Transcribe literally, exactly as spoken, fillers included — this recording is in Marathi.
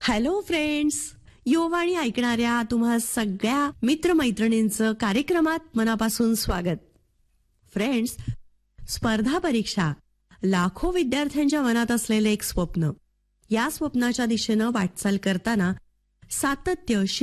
हॅलो फ्रेंड्स, योवाणी ऐकणाऱ्या तुम्हा सगळ्या मित्रमैत्रिणींचं कार्यक्रमात मनापासून स्वागत. फ्रेंड्स, स्पर्धा परीक्षा लाखो विद्यार्थ्यांच्या मनात असलेले एक स्वप्न. या स्वप्नाच्या दिशेनं वाटचाल करताना सातत्य